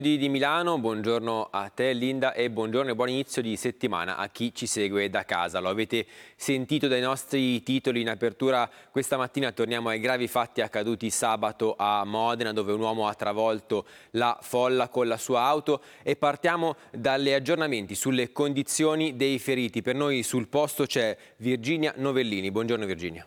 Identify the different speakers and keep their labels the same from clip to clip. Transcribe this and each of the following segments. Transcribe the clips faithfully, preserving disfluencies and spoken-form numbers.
Speaker 1: Di di Milano, buongiorno a te Linda e buongiorno e buon inizio di settimana a chi ci segue da casa. Lo avete sentito dai nostri titoli in apertura questa mattina, torniamo ai gravi fatti accaduti sabato a Modena dove un uomo ha travolto la folla con la sua auto e partiamo dagli aggiornamenti sulle condizioni dei feriti. Per noi sul posto c'è Virginia Novellini. Buongiorno Virginia.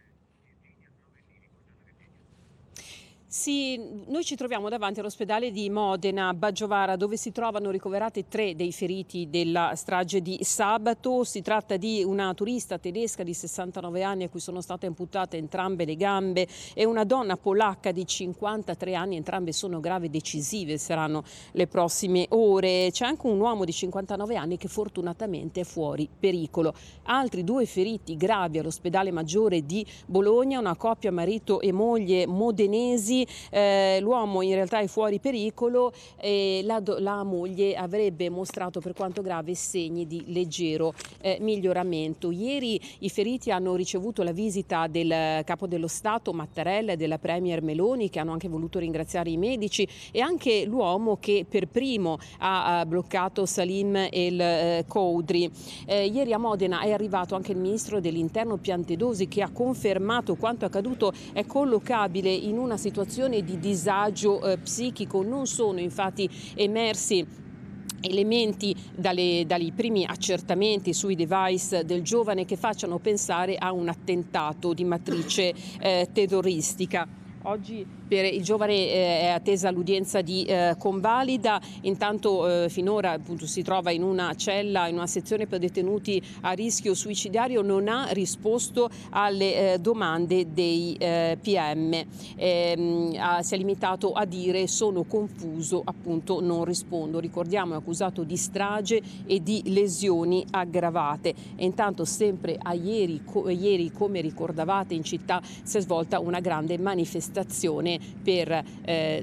Speaker 2: Sì, noi ci troviamo davanti all'ospedale di Modena, Baggiovara, dove si trovano ricoverati tre dei feriti della strage di sabato. Si tratta di una turista tedesca di sessantanove anni a cui sono state amputate entrambe le gambe e una donna polacca di cinquantatré anni, entrambe sono gravi e decisive, saranno le prossime ore. C'è anche un uomo di cinquantanove anni che fortunatamente è fuori pericolo. Altri due feriti gravi all'ospedale maggiore di Bologna, una coppia marito e moglie modenesi. Eh, l'uomo in realtà è fuori pericolo e la, la moglie avrebbe mostrato per quanto grave segni di leggero eh, miglioramento. Ieri i feriti hanno ricevuto la visita del capo dello Stato Mattarella e della Premier Meloni, che hanno anche voluto ringraziare i medici, e anche l'uomo che per primo ha, ha bloccato Salim El eh, Khoudry. Eh, ieri a Modena è arrivato anche il ministro dell'Interno Piantedosi, che ha confermato quanto accaduto è collocabile in una situazione di disagio eh, psichico. Non sono infatti emersi elementi dalle, dai primi accertamenti sui device del giovane che facciano pensare a un attentato di matrice eh, terroristica. Oggi per il giovane eh, è attesa l'udienza di eh, convalida. Intanto eh, finora appunto si trova in una cella, in una sezione per detenuti a rischio suicidario, non ha risposto alle eh, domande dei eh, P M. Eh, ha, si è limitato a dire: sono confuso, appunto non rispondo. Ricordiamo, è accusato di strage e di lesioni aggravate. E intanto sempre a ieri, co ieri come ricordavate, in città si è svolta una grande manifestazione per eh,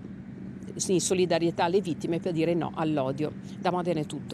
Speaker 2: in solidarietà alle vittime, per dire no all'odio. Da Modena è tutto.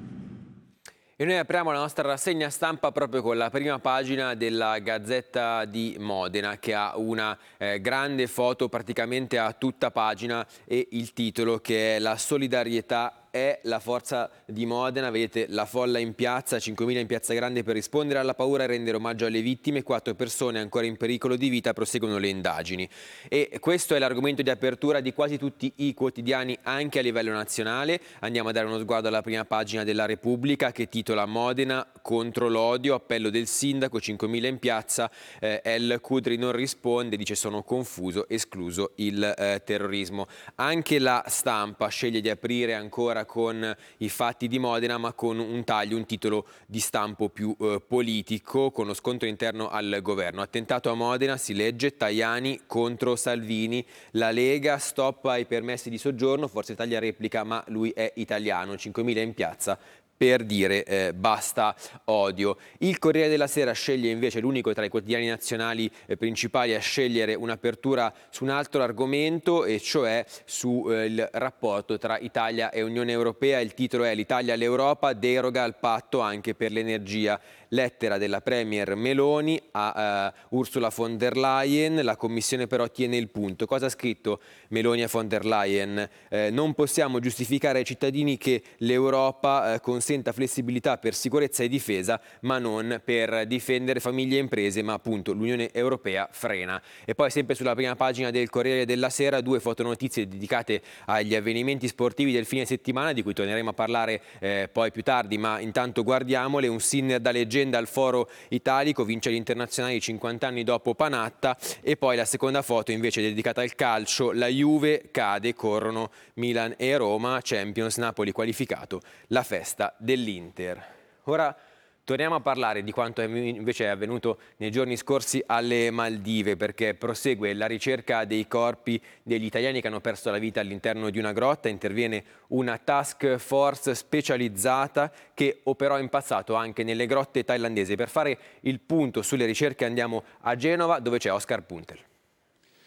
Speaker 1: E noi apriamo la nostra rassegna stampa proprio con la prima pagina della Gazzetta di Modena, che ha una eh, grande foto praticamente a tutta pagina e il titolo che è "La solidarietà è la forza di Modena". Vedete la folla in piazza, cinquemila in Piazza Grande per rispondere alla paura e rendere omaggio alle vittime. Quattro persone ancora in pericolo di vita, proseguono le indagini. E questo è l'argomento di apertura di quasi tutti i quotidiani anche a livello nazionale. Andiamo a dare uno sguardo alla prima pagina della Repubblica, che titola "Modena contro l'odio, appello del sindaco, cinquemila in piazza, eh, El Khoudry non risponde, dice sono confuso, escluso il eh, terrorismo". Anche la Stampa sceglie di aprire ancora con i fatti di Modena, ma con un taglio, un titolo di stampo più eh, politico, con lo scontro interno al governo. Attentato a Modena, si legge, Tajani contro Salvini, la Lega stop ai permessi di soggiorno, Forza Italia replica ma lui è italiano, cinquemila in piazza per dire eh, basta odio. Il Corriere della Sera sceglie invece, l'unico tra i quotidiani nazionali eh, principali a scegliere un'apertura su un altro argomento, e cioè sul eh, rapporto tra Italia e Unione Europea. Il titolo è "L'Italia all'Europa, deroga al patto anche per l'energia". Lettera della Premier Meloni a uh, Ursula von der Leyen, la Commissione però tiene il punto. Cosa ha scritto Meloni a von der Leyen? Eh, non possiamo giustificare ai cittadini che l'Europa eh, consenta flessibilità per sicurezza e difesa, ma non per difendere famiglie e imprese, ma appunto l'Unione Europea frena. E poi sempre sulla prima pagina del Corriere della Sera due fotonotizie dedicate agli avvenimenti sportivi del fine settimana, di cui torneremo a parlare eh, poi più tardi, ma intanto guardiamole. Un Sinner da leggenda al Foro Italico, vince gli internazionali cinquanta anni dopo Panatta. E poi la seconda foto invece dedicata al calcio, la Juve cade, corrono Milan e Roma, Champions, Napoli qualificato, la festa dell'Inter. Ora torniamo a parlare di quanto invece è avvenuto nei giorni scorsi alle Maldive, perché prosegue la ricerca dei corpi degli italiani che hanno perso la vita all'interno di una grotta. Interviene una task force specializzata che operò in passato anche nelle grotte thailandesi. Per fare il punto sulle ricerche andiamo a Genova, dove c'è Oscar Puntel.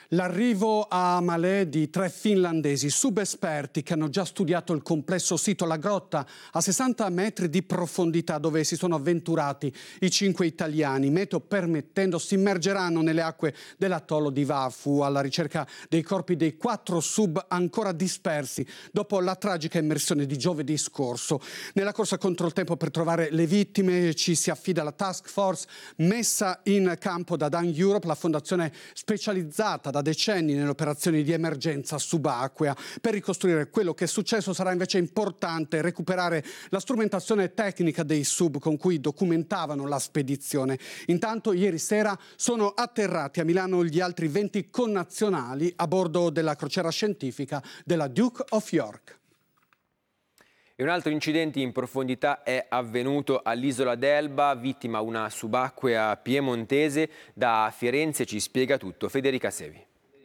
Speaker 3: L'arrivo a Malé di tre finlandesi subesperti che hanno già studiato il complesso sito La Grotta a sessanta metri di profondità dove si sono avventurati i cinque italiani. Meteo permettendo si immergeranno nelle acque dell'atollo di Vafu alla ricerca dei corpi dei quattro sub ancora dispersi dopo la tragica immersione di giovedì scorso. Nella corsa contro il tempo per trovare le vittime ci si affida alla task force messa in campo da Dan Europe, la fondazione specializzata da decenni nelle operazioni di emergenza subacquea. Per ricostruire quello che è successo sarà invece importante recuperare la strumentazione tecnica dei sub con cui documentavano la spedizione. Intanto ieri sera sono atterrati a Milano gli altri venti connazionali a bordo della crociera scientifica della Duke of York.
Speaker 1: E un altro incidente in profondità è avvenuto all'isola d'Elba, vittima una subacquea piemontese. Da Firenze ci spiega tutto Federica Sevi.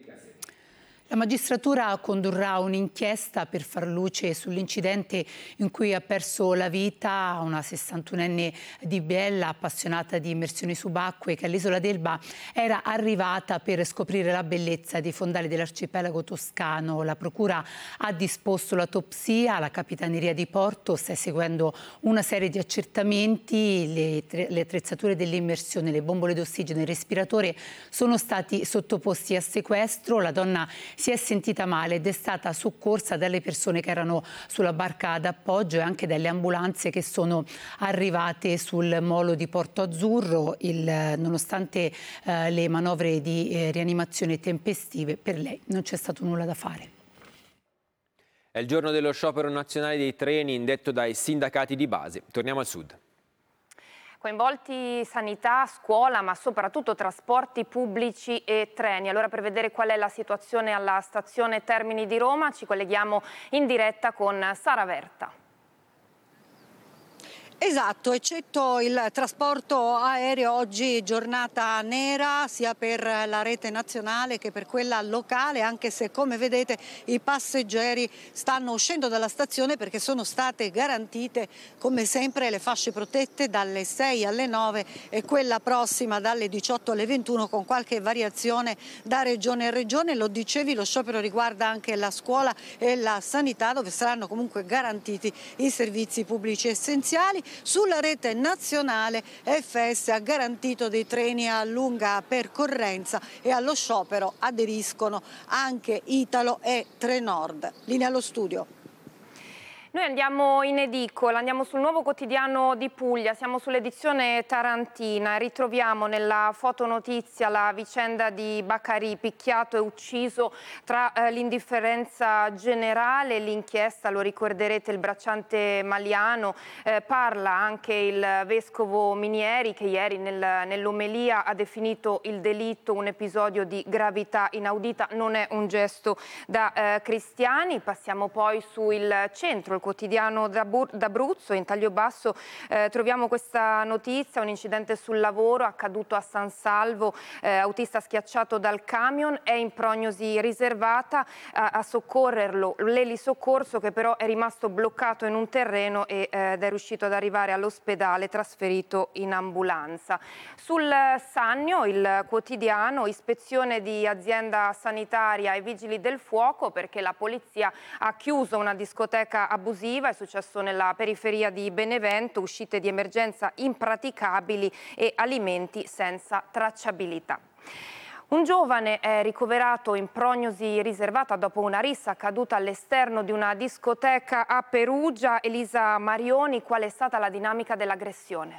Speaker 4: La magistratura condurrà un'inchiesta per far luce sull'incidente in cui ha perso la vita una sessantunenne di Biella, appassionata di immersioni subacquee, che all'isola d'Elba era arrivata per scoprire la bellezza dei fondali dell'arcipelago toscano. La procura ha disposto l'autopsia, la Capitaneria di Porto sta seguendo una serie di accertamenti, le, le attrezzature dell'immersione, le bombole d'ossigeno e il respiratore sono stati sottoposti a sequestro. La donna si è sentita male ed è stata soccorsa dalle persone che erano sulla barca d'appoggio e anche dalle ambulanze che sono arrivate sul molo di Porto Azzurro. Il, nonostante eh, le manovre di eh, rianimazione tempestive, per lei non c'è stato nulla da fare.
Speaker 1: È il giorno dello sciopero nazionale dei treni indetto dai sindacati di base. Torniamo al sud.
Speaker 5: Coinvolti sanità, scuola, ma soprattutto trasporti pubblici e treni. Allora, per vedere qual è la situazione alla stazione Termini di Roma, ci colleghiamo in diretta con Sara Verta.
Speaker 6: Esatto, eccetto il trasporto aereo, oggi giornata nera sia per la rete nazionale che per quella locale, anche se come vedete i passeggeri stanno uscendo dalla stazione perché sono state garantite come sempre le fasce protette dalle sei alle nove e quella prossima dalle diciotto alle ventuno, con qualche variazione da regione a regione. Lo dicevi, lo sciopero riguarda anche la scuola e la sanità, dove saranno comunque garantiti i servizi pubblici essenziali. Sulla rete nazionale F S ha garantito dei treni a lunga percorrenza e allo sciopero aderiscono anche Italo e Trenord. Linea allo studio.
Speaker 5: Noi andiamo in edicola, andiamo sul Nuovo Quotidiano di Puglia, siamo sull'edizione tarantina e ritroviamo nella fotonotizia la vicenda di Baccarì, picchiato e ucciso tra eh, l'indifferenza generale e l'inchiesta. Lo ricorderete, il bracciante Maliano, eh, parla anche il vescovo Minieri, che ieri nel, nell'omelia ha definito il delitto un episodio di gravità inaudita, non è un gesto da eh, cristiani. Passiamo poi sul centro, il quotidiano d'Abruzzo. In taglio basso eh, troviamo questa notizia: un incidente sul lavoro accaduto a San Salvo, eh, autista schiacciato dal camion, è in prognosi riservata, a, a soccorrerlo l'elisoccorso, che però è rimasto bloccato in un terreno e, eh, ed è riuscito ad arrivare all'ospedale trasferito in ambulanza. Sul Sannio, il quotidiano, ispezione di azienda sanitaria e vigili del fuoco perché la polizia ha chiuso una discoteca abusiva. È successo nella periferia di Benevento, uscite di emergenza impraticabili e alimenti senza tracciabilità. Un giovane è ricoverato in prognosi riservata dopo una rissa accaduta all'esterno di una discoteca a Perugia. Elisa Marioni, qual è stata la dinamica dell'aggressione?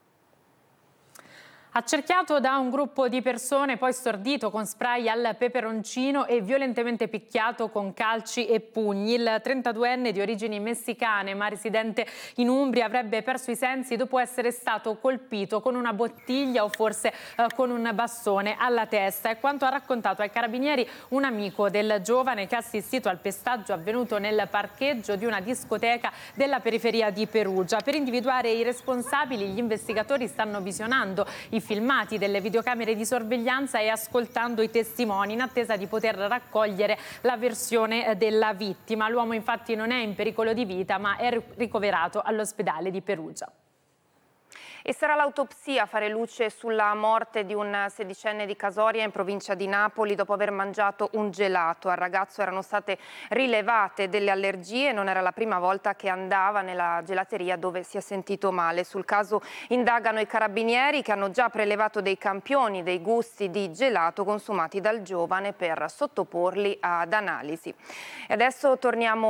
Speaker 7: Accerchiato da un gruppo di persone, poi stordito con spray al peperoncino e violentemente picchiato con calci e pugni. Il trentaduenne di origini messicane ma residente in Umbria avrebbe perso i sensi dopo essere stato colpito con una bottiglia o forse eh, con un bastone alla testa. È quanto ha raccontato ai carabinieri un amico del giovane che ha assistito al pestaggio avvenuto nel parcheggio di una discoteca della periferia di Perugia. Per individuare i responsabili, gli investigatori stanno visionando i filmati delle videocamere di sorveglianza e ascoltando i testimoni in attesa di poter raccogliere la versione della vittima. L'uomo infatti non è in pericolo di vita ma è ricoverato all'ospedale di Perugia.
Speaker 5: E sarà l'autopsia a fare luce sulla morte di un sedicenne di Casoria in provincia di Napoli dopo aver mangiato un gelato. Al ragazzo erano state rilevate delle allergie, non era la prima volta che andava nella gelateria dove si è sentito male. Sul caso indagano i carabinieri che hanno già prelevato dei campioni dei gusti di gelato consumati dal giovane per sottoporli ad analisi. E adesso torniamo